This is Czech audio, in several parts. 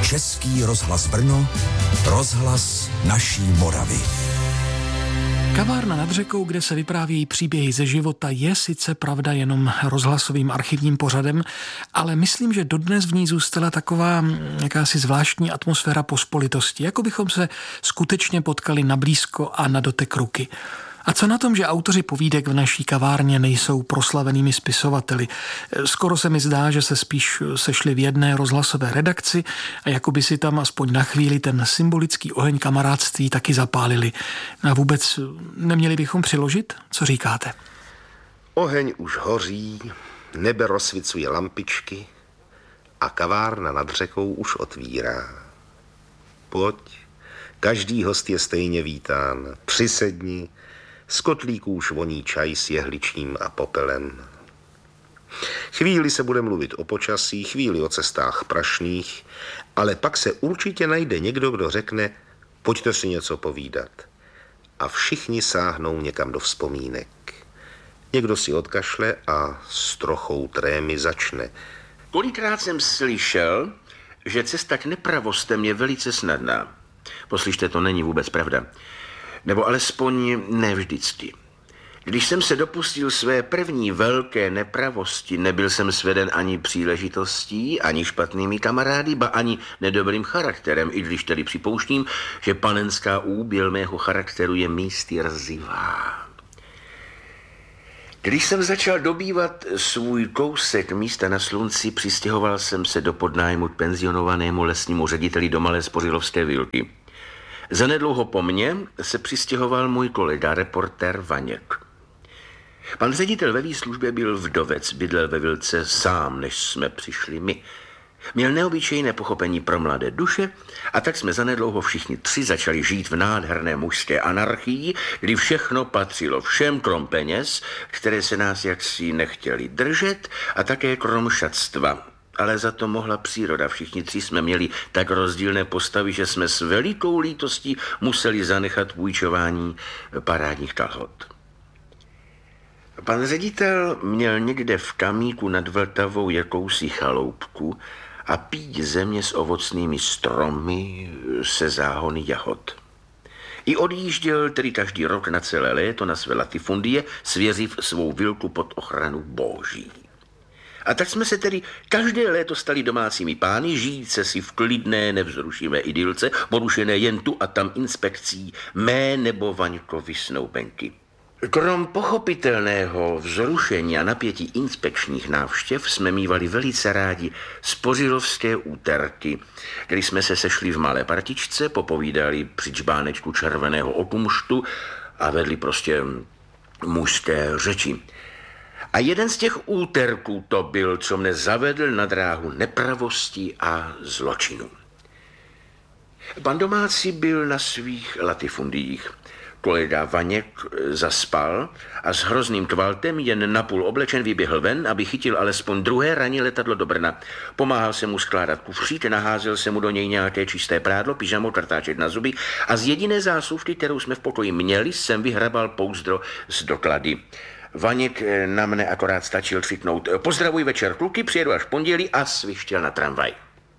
Český rozhlas Brno, rozhlas naší Moravy. Kavárna nad řekou, kde se vyprávějí příběhy ze života, je sice pravda jenom rozhlasovým archivním pořadem, ale myslím, že dodnes v ní zůstala taková jakási zvláštní atmosféra pospolitosti, jako bychom se skutečně potkali na blízko a na dotek ruky. A co na tom, že autoři povídek v naší kavárně nejsou proslavenými spisovateli? Skoro se mi zdá, že se spíš sešli v jedné rozhlasové redakci a jako by si tam aspoň na chvíli ten symbolický oheň kamarádství taky zapálili. A vůbec neměli bychom přiložit? Co říkáte? Oheň už hoří, nebe rozsvicuje lampičky a kavárna nad řekou už otvírá. Pojď, každý host je stejně vítán. Přisedni, z kotlíků už voní čaj s jehličím a popelem. Chvíli se bude mluvit o počasí, chvíli o cestách prašných, ale pak se určitě najde někdo, kdo řekne, pojďte si něco povídat. A všichni sáhnou někam do vzpomínek. Někdo si odkašle a s trochou trémy začne. Kolikrát jsem slyšel, že cesta k nepravostem je velice snadná. Poslyšte, to není vůbec pravda. Nebo alespoň ne vždycky. Když jsem se dopustil své první velké nepravosti, nebyl jsem sveden ani příležitostí, ani špatnými kamarády, ba ani nedobrým charakterem, i když tedy připouštím, že panenská úběl mého charakteru je místy rzivá. Když jsem začal dobývat svůj kousek místa na slunci, přistěhoval jsem se do podnájmu k penzionovanému lesnímu řediteli do malé spořilovské vilky. Zanedlouho po mně se přistěhoval můj kolega, reportér Vaněk. Pan ředitel ve výslužbě byl vdovec, bydlel ve vilce sám, než jsme přišli my. Měl neobyčejné pochopení pro mladé duše a tak jsme zanedlouho všichni tři začali žít v nádherné mužské anarchii, kdy všechno patřilo všem krom peněz, které se nás jaksi nechtěli držet, a také krom šatstva. Ale za to mohla příroda. Všichni tři jsme měli tak rozdílné postavy, že jsme s velikou lítostí museli zanechat půjčování parádních kalhot. Pan ředitel měl někde v Kamíku nad Vltavou jakousi chaloupku a píď země s ovocnými stromy, se záhony jahod. I odjížděl tedy každý rok na celé léto na své latifundie, svěřiv svou vilku pod ochranu boží. A tak jsme se tedy každé léto stali domácími pány, žijíce si v klidné, nevzrušivé idylce, porušené jen tu a tam inspekcí mé nebo Vaňkovy snoubenky. Krom pochopitelného vzrušení a napětí inspekčních návštěv jsme mívali velice rádi spořilovské úterky, kdy jsme se sešli v malé partičce, popovídali při čbánečku červeného okumštu a vedli prostě mužské řeči. A jeden z těch úterků to byl, co mne zavedl na dráhu nepravosti a zločinu. Pan domácí byl na svých latifundiích. Kolega Vaněk zaspal a s hrozným kvaltem jen napůl oblečen vyběhl ven, aby chytil alespoň druhé ranní letadlo do Brna. Pomáhal se mu skládat kufřík, naházel se mu do něj nějaké čisté prádlo, pyžamo, kartáček na zuby a z jediné zásuvky, kterou jsme v pokoji měli, jsem vyhrabal pouzdro z doklady. Vaněk na mne akorát stačil křiknout: pozdravuj večer kluky, přijedu až v pondělí, a svištěl na tramvaj.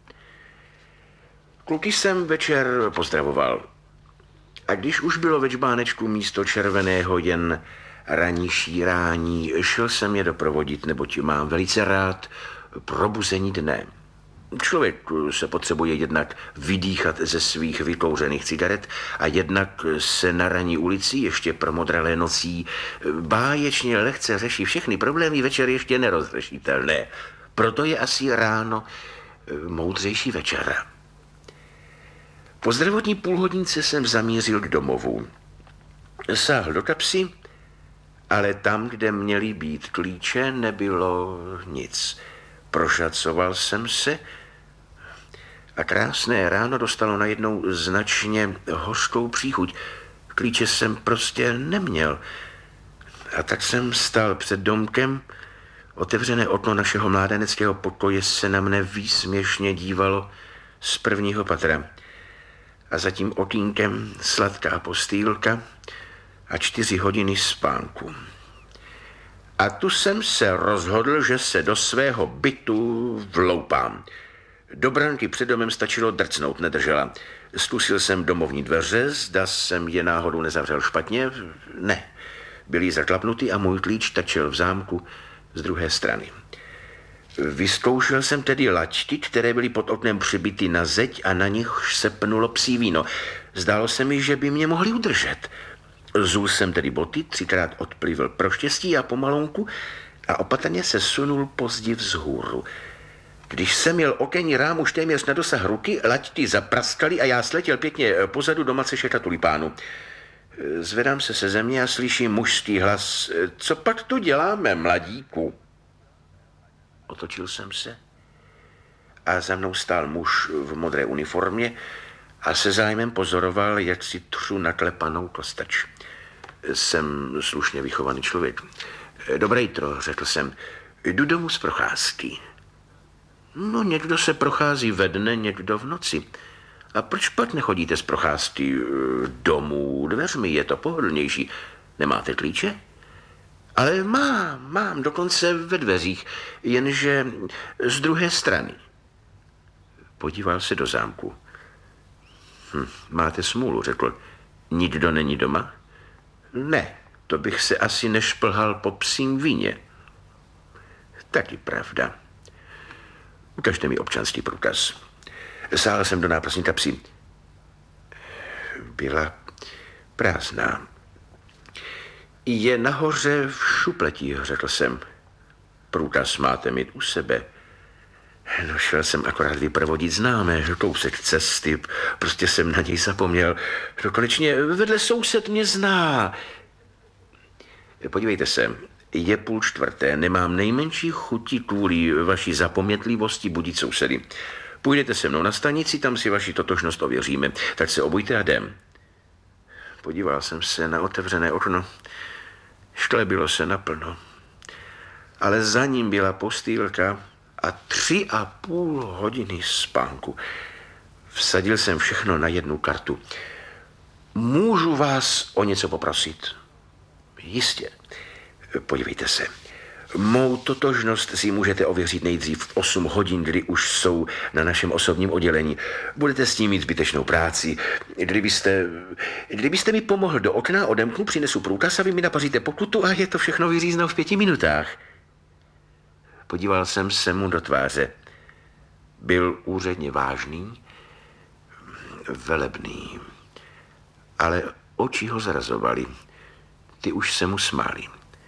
Kluky jsem večer pozdravoval. A když už bylo ve čbánečku místo červeného jen ranní šírání, šel jsem je doprovodit, neboť mám velice rád probuzení dne. Člověk se potřebuje jednak vydýchat ze svých vykouřených cigaret a jednak se na ranní ulici ještě promodralé nocí báječně lehce řeší všechny problémy večer ještě nerozřešitelné. Proto je asi ráno moudřejší večera. Po zdravotní půlhodince jsem zamířil k domovu. Sáhl do kapsy, ale tam, kde měly být klíče, nebylo nic. Prošacoval jsem se a krásné ráno dostalo najednou značně hořkou příchuť. Klíče jsem prostě neměl. A tak jsem stál před domkem. Otevřené okno našeho mládeneckého pokoje se na mne výsměšně dívalo z prvního patra. A za tím okýnkem sladká postýlka a 4 hodiny spánku. A tu jsem se rozhodl, že se do svého bytu vloupám. Do branky před domem stačilo drcnout, nedržela. Zkusil jsem domovní dveře, zda jsem je náhodou nezavřel špatně. Ne, byly zaklapnutý a můj klíč tačil v zámku z druhé strany. Vyzkoušel jsem tedy laťky, které byly pod oknem přibity na zeď a na nich se pnulo psí víno. Zdálo se mi, že by mě mohli udržet. Zul jsem tedy boty, 3krát odplivl pro štěstí a pomalonku a opatrně se sunul pozdě vzhůru. Když jsem měl okenní rám už téměř na dosah ruky, laťky zapraskaly a já sletěl pěkně pozadu do macešeka tulipánu. Zvedám se ze země a slyším mužský hlas. Co pak tu děláme, mladíku? Otočil jsem se a za mnou stál muž v modré uniformě a se zájmem pozoroval, jak si třu naklepanou kostač. Jsem slušně vychovaný člověk. Dobré jitro, řekl jsem. Jdu domů z procházky. No, někdo se prochází ve dne, někdo v noci. A proč pak nechodíte z procházky domů dveřmi? Je to pohodlnější. Nemáte klíče? Ale mám, dokonce ve dveřích, jenže z druhé strany. Podíval se do zámku. Máte smůlu, řekl. Nikdo není doma? Ne, to bych se asi nešplhal po psím víně. Taky pravda. Ukažte mi občanský průkaz. Sáhl jsem do náprsní kapsy. Byla prázdná. Je nahoře v šupletí, řekl jsem. Průkaz máte mít u sebe. No, šel jsem akorát vyprovodit známé, kousek cesty, prostě jsem na něj zapomněl. No, konečně vedle soused mě zná. Podívejte se, je 3:30, nemám nejmenší chuti kvůli vaší zapomnětlivosti budit sousedy. Půjdete se mnou na stanici, tam si vaši totožnost ověříme, tak se obujte a jdem. Podíval jsem se na otevřené okno. Šklebilo se naplno. Ale za ním byla postýlka a 3,5 hodiny spánku. Vsadil jsem všechno na jednu kartu. Můžu vás o něco poprosit? Jistě. Podívejte se. Mou totožnost si můžete ověřit nejdřív v 8 hodin, kdy už jsou na našem osobním oddělení. Budete s tím mít zbytečnou práci. Kdybyste mi pomohl do okna, odemknu, přinesu průkaz a vy mi napaříte pokutu a je to všechno vyřízeno v 5 minutách. Podíval jsem se mu do tváře. Byl úředně vážný, velebný, ale oči ho zrazovaly. Ty už se mu smály.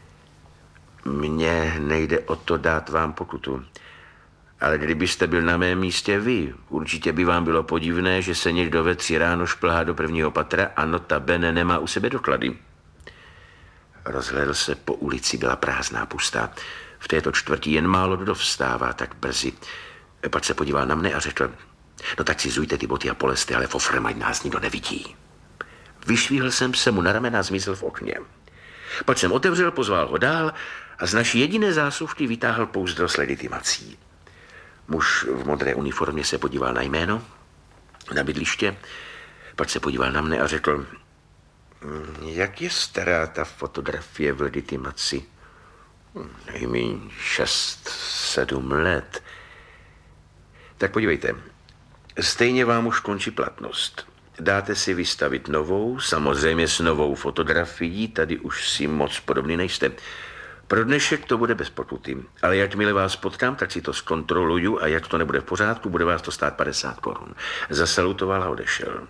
Mně nejde o to dát vám pokutu. Ale kdybyste byl na mém místě vy, určitě by vám bylo podivné, že se někdo ve 3 ráno šplhá do 1. patra a notabene nemá u sebe doklady. Rozhlédl se po ulici, byla prázdná, pustá. V této čtvrti jen málo kdo vstává tak brzy. Pak se podíval na mne a řekl, no tak si zujte ty boty a polezte, ale fofrem, ať nás nikdo nevidí. Vyšvíhl jsem se mu na ramena a zmizel v okně. Pak jsem otevřel, pozval ho dál a z naší jediné zásuvky vytáhl pouzdro s legitimací. Muž v modré uniformě se podíval na jméno, na bydliště, pak se podíval na mne a řekl, jak je stará ta fotografie v legitimaci? Nejméně 6-7 let. Tak podívejte, stejně vám už končí platnost. Dáte si vystavit novou, samozřejmě s novou fotografií, tady už si moc podobný nejste. Pro dnešek to bude bez pokuty, ale jakmile vás potkám, tak si to zkontroluju a jak to nebude v pořádku, bude vás to stát 50 korun. Zasalutoval a odešel.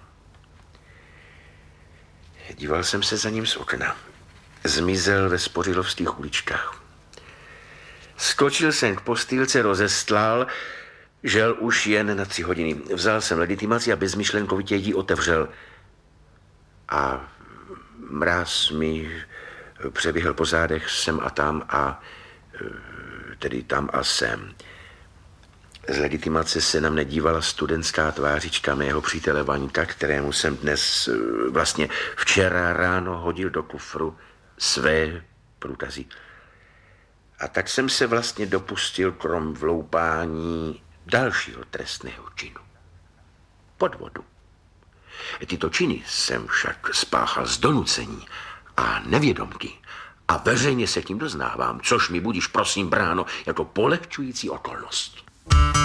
Díval jsem se za ním z okna. Zmizel ve spořilovských uličkách. Skočil jsem k postýlce, rozestlal, žel už jen na 3 hodiny. Vzal jsem legitimaci a bezmyšlenkovitě ji otevřel. A mráz mi přeběhl po zádech sem a tam a tedy tam a sem. Z legitimace se na mne dívala studentská tvářička mého přítele Vaňka, kterému jsem dnes, vlastně včera ráno hodil do kufru své průkazy. A tak jsem se vlastně dopustil krom vloupání dalšího trestného činu. Podvodu. Tyto činy jsem však spáchal z donucení a nevědomky a veřejně se tím doznávám, což mi budíš prosím bráno jako polehčující okolnost.